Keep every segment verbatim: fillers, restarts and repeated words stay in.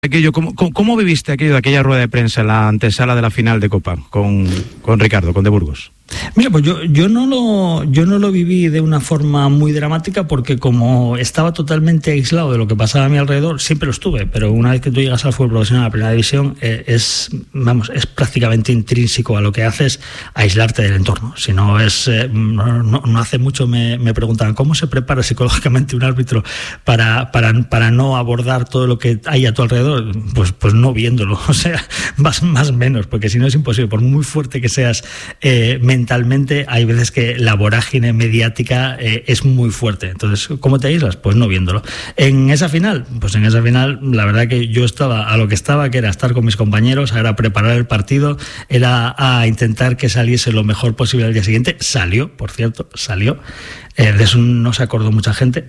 Aquello, ¿cómo, cómo, ¿Cómo viviste aquello de aquella rueda de prensa en la antesala de la final de Copa con, con Ricardo, con De Burgos? Mira, pues yo, yo, no lo, yo no lo viví de una forma muy dramática porque como estaba totalmente aislado de lo que pasaba a mi alrededor, siempre lo estuve, pero una vez que tú llegas al fútbol profesional a la primera división, eh, es, vamos, es prácticamente intrínseco a lo que haces aislarte del entorno. Si no es, eh, no, no, no hace mucho me, me preguntaban ¿cómo se prepara psicológicamente un árbitro para, para, para no abordar todo lo que hay a tu alrededor? Pues, pues no viéndolo, o sea, más más menos, porque si no es imposible, por muy fuerte que seas eh, mentalmente, hay veces que la vorágine mediática eh, es muy fuerte. Entonces, ¿cómo te aíslas? Pues no viéndolo. En esa final, pues en esa final, la verdad que yo estaba a lo que estaba, que era estar con mis compañeros, era preparar el partido, era a intentar que saliese lo mejor posible al día siguiente. Salió, por cierto, salió. Eh, de eso no se acordó mucha gente.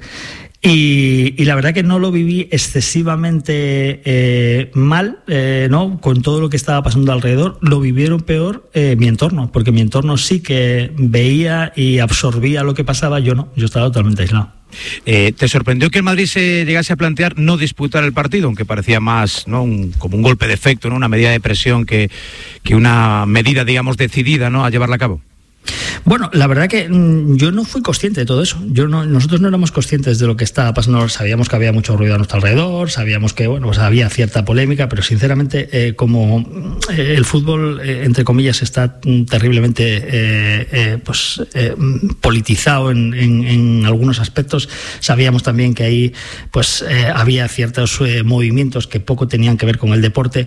Y, y la verdad que no lo viví excesivamente eh, mal, eh, ¿no? Con todo lo que estaba pasando alrededor. Lo vivieron peor eh, mi entorno, porque mi entorno sí que veía y absorbía lo que pasaba, yo no, yo estaba totalmente aislado. Eh, ¿Te sorprendió que el Madrid se llegase a plantear no disputar el partido, aunque parecía más, ¿no?, un, como un golpe de efecto, ¿no?, una medida de presión que, que una medida, digamos, decidida, ¿no?, a llevarla a cabo? Bueno, la verdad que mmm, yo no fui consciente de todo eso. Yo no, nosotros no éramos conscientes de lo que estaba pasando. Sabíamos que había mucho ruido a nuestro alrededor, sabíamos que bueno, pues había cierta polémica, pero sinceramente, eh, como eh, el fútbol, eh, entre comillas, está terriblemente eh, eh, pues, eh, politizado en, en, en algunos aspectos, sabíamos también que ahí pues, eh, había ciertos eh, movimientos que poco tenían que ver con el deporte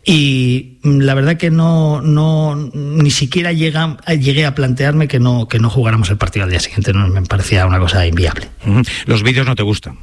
y la verdad que no, no ni siquiera llega, llegué a plantearme que no, que no jugáramos el partido al día siguiente. No, me parecía una cosa inviable. ¿Los vídeos no te gustan?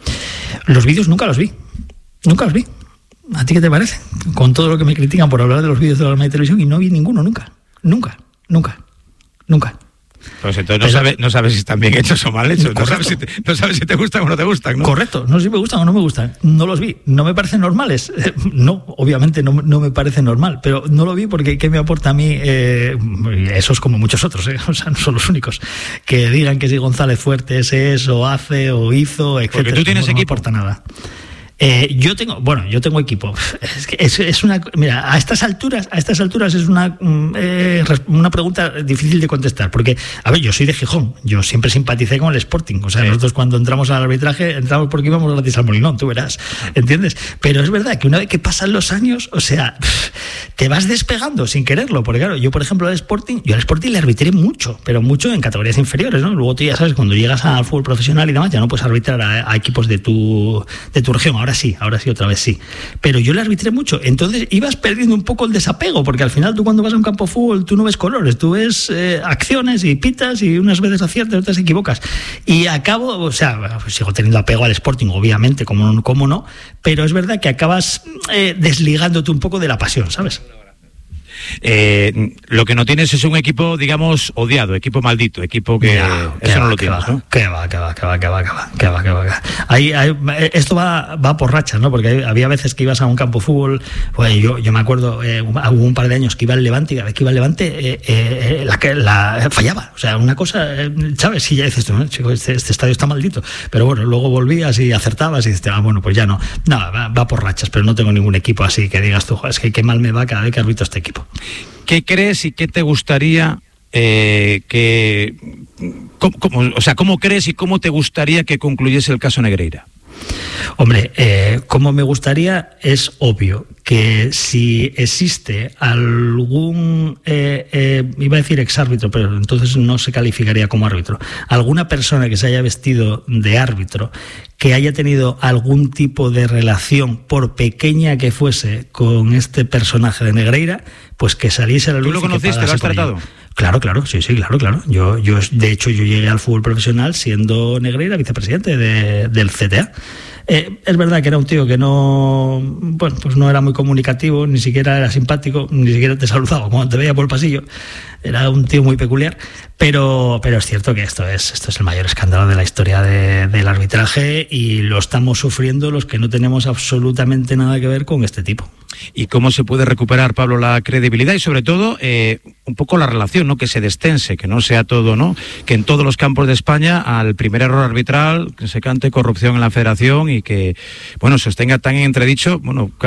Los vídeos nunca los vi. Nunca los vi. ¿A ti qué te parece? Con todo lo que me critican por hablar de los vídeos de la Armada de Televisión, y no vi ninguno nunca. Nunca. Nunca. Nunca. Pues entonces no, Pero, sabes, no sabes si están bien hechos o mal hechos. No sabes, si te, no sabes si te gustan o no te gustan, ¿no? Correcto. No sé si me gustan o no me gustan. No los vi. ¿No me parecen normales? Eh, no, obviamente no, no me parece normal. Pero no lo vi porque ¿qué me aporta a mí? Eh, esos como muchos otros, ¿eh? O sea, no son los únicos. Que digan que si González Fuertes es o hace o hizo, etcétera. Porque tú tienes no, equipo. No me aporta nada. Eh, yo tengo, bueno, yo tengo equipo. Es, que es, es una, mira, a estas alturas, a estas alturas es una eh, una pregunta difícil de contestar, porque, a ver, yo soy de Gijón, yo siempre simpaticé con el Sporting, o sea, sí. Nosotros cuando entramos al arbitraje entramos porque íbamos gratis al Molinón, tú verás, ¿entiendes? Pero es verdad que una vez que pasan los años, o sea, te vas despegando sin quererlo, porque claro, yo por ejemplo al Sporting, yo al Sporting le arbitré mucho, pero mucho en categorías inferiores, ¿no? Luego tú ya sabes, cuando llegas al fútbol profesional y demás, ya no puedes arbitrar a, a equipos de tu de tu región. Ahora sí, ahora sí, otra vez sí. Pero yo le arbitré mucho. Entonces ibas perdiendo un poco el desapego, porque al final tú cuando vas a un campo de fútbol tú no ves colores, tú ves eh, acciones y pitas y unas veces aciertas, otras equivocas. Y acabo, o sea, pues sigo teniendo apego al Sporting, obviamente, como, como no, pero es verdad que acabas eh, desligándote un poco de la pasión, ¿sabes? Eh, lo que no tienes es un equipo, digamos, odiado, equipo maldito, equipo que ya, eso que no va, lo tienes, va, ¿no? Que va, que va, que va, que va, que va, que va, que va, que va. Ahí, ahí, esto va, va por rachas, ¿no? Porque había veces que ibas a un campo de fútbol, pues yo, yo me acuerdo, eh, hubo un par de años que iba al Levante y cada vez que iba al Levante eh, eh, la, la fallaba, o sea, una cosa, eh, ¿sabes? Si ya dices tú, ¿no? Chico, este, este estadio está maldito, pero bueno, luego volvías y acertabas y dices, ah, bueno, pues ya no, no, va, va por rachas, pero no tengo ningún equipo así que digas tú, es que qué mal me va cada vez que arbitro este equipo. ¿Qué crees y qué te gustaría eh, que... Cómo, cómo, o sea, ¿cómo crees y cómo te gustaría que concluyese el caso Negreira? Hombre, eh, como me gustaría, es obvio que si existe algún, eh, eh, iba a decir exárbitro, pero entonces no se calificaría como árbitro, alguna persona que se haya vestido de árbitro, que haya tenido algún tipo de relación, por pequeña que fuese, con este personaje de Negreira, pues que saliese a la luz. ¿Tú lo conociste, lo has tratado? Claro, claro, sí, sí, claro, claro. Yo, yo, de hecho, yo llegué al fútbol profesional siendo Negreira vicepresidente de, del C T A. Eh, es verdad que era un tío que no, bueno, pues no era muy comunicativo, ni siquiera era simpático, ni siquiera te saludaba cuando te veía por el pasillo. Era un tío muy peculiar, pero, pero es cierto que esto es, esto es el mayor escándalo de la historia de, del arbitraje y lo estamos sufriendo los que no tenemos absolutamente nada que ver con este tipo. y cómo se puede recuperar, Pablo, la credibilidad y sobre todo eh, un poco la relación, ¿no? Que se destense, que no sea todo, ¿no? Que en todos los campos de España al primer error arbitral que se cante corrupción en la Federación y que, bueno, se os tenga tan en entredicho, bueno,